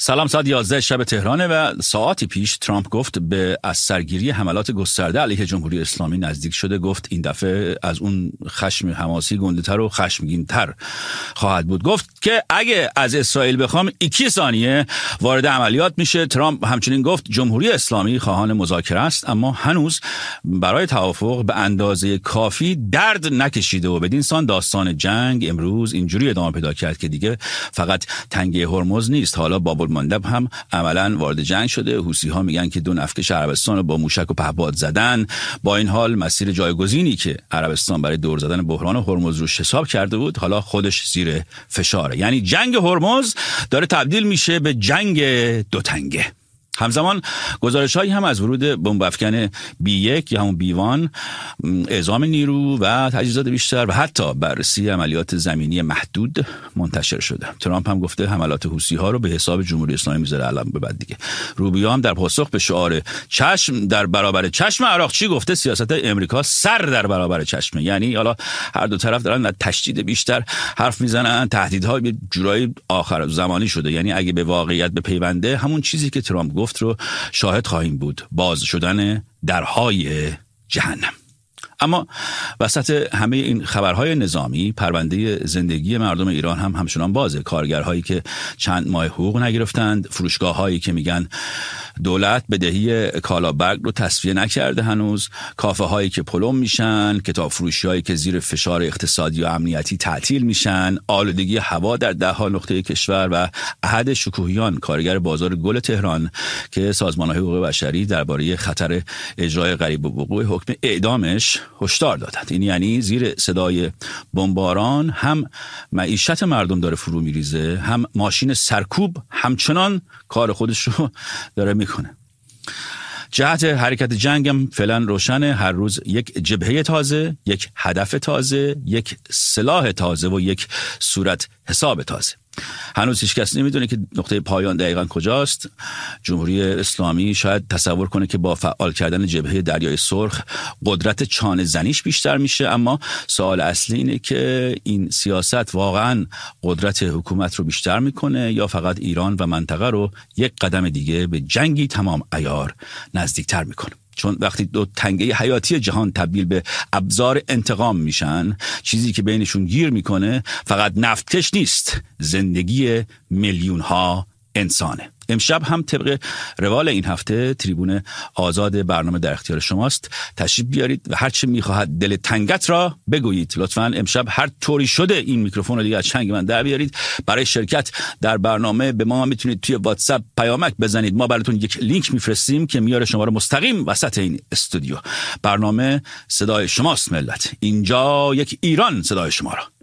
سلام. ساعت 11 شب تهرانه و ساعتی پیش ترامپ گفت به از سرگیری حملات گسترده علیه جمهوری اسلامی نزدیک شده. گفت این دفعه از اون خشم حماسی گنده‌تر و خشمگین‌تر خواهد بود. گفت که اگه از اسرائیل بخوام 2 ثانیه وارد عملیات میشه. ترامپ همچنین گفت جمهوری اسلامی خواهان مذاکره است، اما هنوز برای توافق به اندازه کافی درد نکشیده و بدین سان داستان جنگ امروز اینجوری ادامه پیدا کرد که دیگه فقط تنگه هرمز نیست، حالا باب المندب هم عملاً وارد جنگ شده. حوثی‌ها میگن که 2 نفکش عربستان رو با موشک و پهپاد زدن. با این حال مسیر جایگزینی که عربستان برای دور زدن بحران هرمز رو حساب کرده بود حالا خودش زیر فشاره. یعنی جنگ هرمز داره تبدیل میشه به جنگ 2 تنگه. همزمان گزارش‌هایی هم از ورود بمب افکن B1 یا همون B1، اعزام نیرو و تجهیزات بیشتر و حتی بررسی عملیات زمینی محدود منتشر شده. ترامپ هم گفته حملات حوثی‌ها رو به حساب جمهوری اسلامی میذاره الان به بعد دیگه. روبیو هم در پاسخ به شعار چشم در برابر چشم عراقچی گفته سیاست امریکا سر در برابر چشمه. یعنی حالا هر دو طرف دارن از تشدید بیشتر حرف میزنن، تهدیدها به جورایی آخر زمانی شده. یعنی اگه به واقعیت بپیونده همون چیزی که ترامپ گفت رو شاهد خواهیم بود، باز شدن درهای جهنم. اما وسط همه این خبرهای نظامی پرونده زندگی مردم ایران هم همچنان بازه. کارگرهایی که چند ماه حقوق نگرفتند، فروشگاه‌هایی که میگن دولت بدهی کالابرگ رو تصفیه نکرده هنوز، کافه‌هایی که پلم میشن، کتاب فروشی‌هایی که زیر فشار اقتصادی و امنیتی تعطیل میشن، آلودگی هوا در 10 نقطه کشور و احد شکوهیان کارگر بازار گل تهران که سازمان‌های حقوق بشری درباره خطر اجرای قریب الوقوع حکم اعدامش هشدار دادند. این یعنی زیر صدای بمباران هم معیشت مردم داره فرو میریزه، هم ماشین سرکوب همچنان کار خودش رو داره میکنه. جهت حرکت جنگ هم فعلا روشنه. هر روز یک جبهه تازه، یک هدف تازه، یک سلاح تازه و یک صورت حساب تازه. هنوز هیچ کس نمیدونه که نقطه پایان دقیقاً کجاست. جمهوری اسلامی شاید تصور کنه که با فعال کردن جبهه دریای سرخ قدرت چانه زنیش بیشتر میشه، اما سوال اصلی اینه که این سیاست واقعاً قدرت حکومت رو بیشتر میکنه یا فقط ایران و منطقه رو یک قدم دیگه به جنگی تمام عیار نزدیکتر میکنه. چون وقتی 2 تنگه حیاتی جهان تبدیل به ابزار انتقام میشن، چیزی که بینشون گیر میکنه فقط نفتکش نیست، زندگی میلیون ها انسانه. امشب هم طبق روال این هفته تریبون آزاد برنامه در اختیار شماست. تشریف بیارید و هر چه میخواهد دل تنگت را بگویید. لطفاً امشب هر طوری شده این میکروفون رو دیگه از چنگ من در بیارید. برای شرکت در برنامه به ما میتونید توی واتساپ پیامک بزنید. ما براتون یک لینک میفرستیم که میاره شما رو مستقیم وسط این استودیو. برنامه صدای شماست ملت. اینجا یک ایران صدای شما را